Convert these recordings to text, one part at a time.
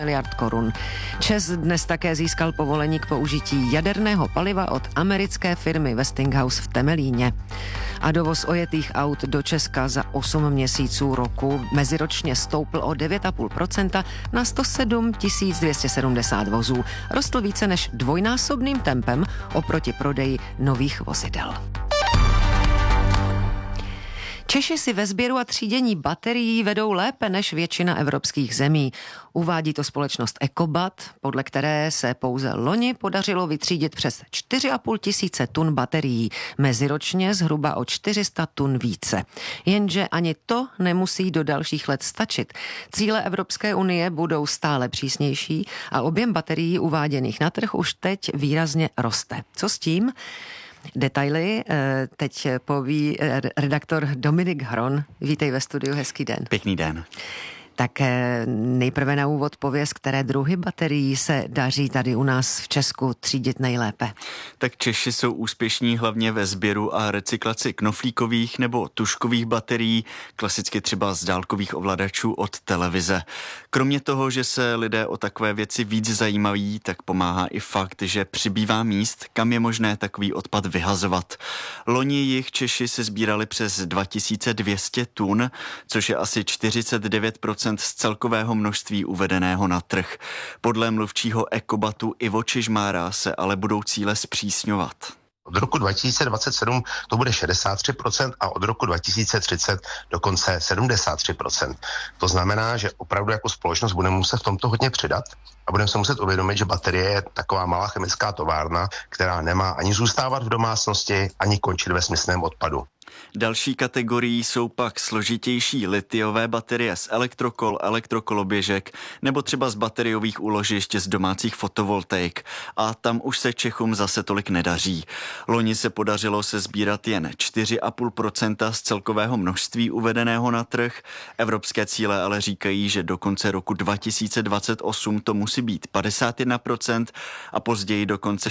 miliard korun. ČEZ dnes také získal povolení k použití jaderného paliva od americké firmy Westinghouse v Temelíně. A dovoz ojetých aut do Česka za 8 měsíců roku meziročně stoupl o 9,5% na 107 270 vozů. Rostl více než dvojnásobným tempem oproti prodeji nových vozidel. Češi si ve sběru a třídění baterií vedou lépe než většina evropských zemí. Uvádí to společnost Ekobat, podle které se pouze loni podařilo vytřídit přes 4,5 tisíce tun baterií, meziročně zhruba o 400 tun více. Jenže ani to nemusí do dalších let stačit. Cíle Evropské unie budou stále přísnější a objem baterií uváděných na trh už teď výrazně roste. Co s tím? Detaily teď poví redaktor Dominik Hron. Vítej ve studiu, hezký den. Pěkný den. Tak nejprve na úvod pověz, které druhy baterií se daří tady u nás v Česku třídit nejlépe. Tak Češi jsou úspěšní hlavně ve sběru a recyklaci knoflíkových nebo tužkových baterií, klasicky třeba z dálkových ovladačů od televize. Kromě toho, že se lidé o takové věci víc zajímají, tak pomáhá i fakt, že přibývá míst, kam je možné takový odpad vyhazovat. Loni jich Češi se sbírali přes 2200 tun, což je asi 49% z celkového množství uvedeného na trh. Podle mluvčího Ekobatu Ivo Čižmára se ale budou cíle zpřísňovat. Od roku 2027 to bude 63% a od roku 2030 dokonce 73%. To znamená, že opravdu jako společnost budeme muset v tomto hodně přidat a budeme se muset uvědomit, že baterie je taková malá chemická továrna, která nemá ani zůstávat v domácnosti, ani končit ve směsném odpadu. Další kategorií jsou pak složitější litiové baterie z elektrokol, elektrokoloběžek nebo třeba z bateriových úložišť z domácích fotovoltaik. A tam už se Čechům zase tolik nedaří. Loni se podařilo se sbírat jen 4,5% z celkového množství uvedeného na trh. Evropské cíle ale říkají, že do konce roku 2028 to musí být 51% a později dokonce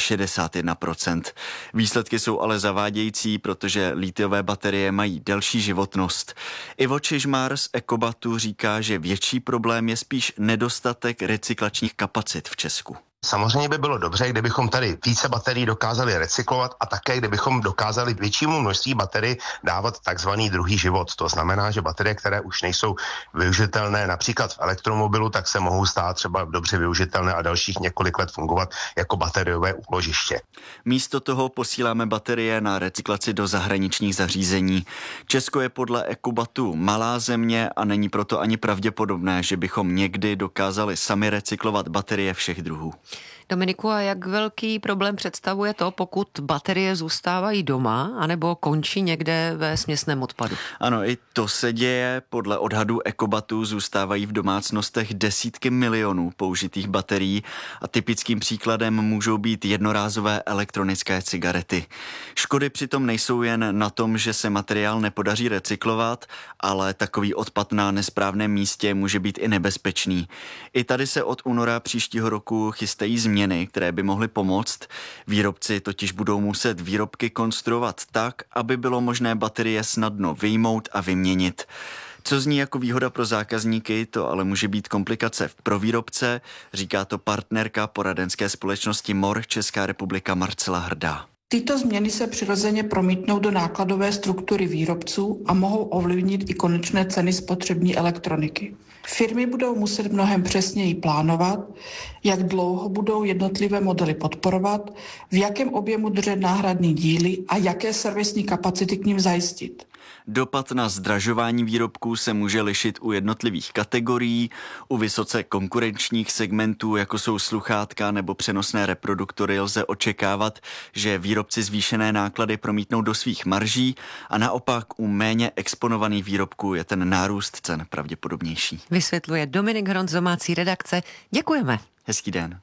61%. Výsledky jsou ale zavádějící, protože litiové baterie mají delší životnost. Ivo Čižmár z Ekobatu říká, že větší problém je spíš nedostatek recyklačních kapacit v Česku. Samozřejmě by bylo dobře, kdybychom tady více baterií dokázali recyklovat a také kdybychom dokázali většímu množství baterií dávat takzvaný druhý život. To znamená, že baterie, které už nejsou využitelné například v elektromobilu, tak se mohou stát třeba dobře využitelné a dalších několik let fungovat jako bateriové úložiště. Místo toho posíláme baterie na recyklaci do zahraničních zařízení. Česko je podle Ekobatu malá země a není proto ani pravděpodobné, že bychom někdy dokázali sami recyklovat baterie všech druhů. Dominiku, a jak velký problém představuje to, pokud baterie zůstávají doma anebo končí někde ve směsném odpadu? Ano, i to se děje. Podle odhadů Ekobatu zůstávají v domácnostech desítky milionů použitých baterií a typickým příkladem můžou být jednorázové elektronické cigarety. Škody přitom nejsou jen na tom, že se materiál nepodaří recyklovat, ale takový odpad na nesprávném místě může být i nebezpečný. I tady se od února příštího roku chystají změny, které by mohly pomoct. Výrobci totiž budou muset výrobky konstruovat tak, aby bylo možné baterie snadno vyjmout a vyměnit. Co zní jako výhoda pro zákazníky, to ale může být komplikace pro výrobce, říká to partnerka poradenské společnosti MOR Česká republika Marcela Hrdá. Tyto změny se přirozeně promítnou do nákladové struktury výrobců a mohou ovlivnit i konečné ceny spotřební elektroniky. Firmy budou muset mnohem přesněji plánovat, jak dlouho budou jednotlivé modely podporovat, v jakém objemu držet náhradní díly a jaké servisní kapacity k nim zajistit. Dopad na zdražování výrobků se může lišit u jednotlivých kategorií. U vysoce konkurenčních segmentů, jako jsou sluchátka nebo přenosné reproduktory, lze očekávat, že výrobci zvýšené náklady promítnou do svých marží a naopak u méně exponovaných výrobků je ten nárůst cen pravděpodobnější. Vysvětluje Dominik Hron z domácí redakce. Děkujeme. Hezký den.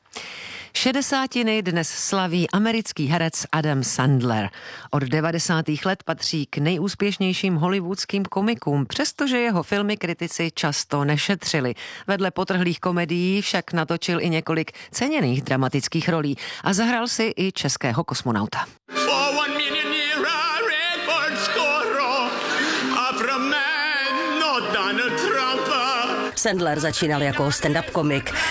60. dnes slaví americký herec Adam Sandler. Od 90. let patří k nejúspěšnějším hollywoodským komikům, přestože jeho filmy kritici často nešetřili. Vedle potrhlých komedií však natočil i několik ceněných dramatických rolí a zahrál si i českého kosmonauta. Sandler začínal jako stand-up komik.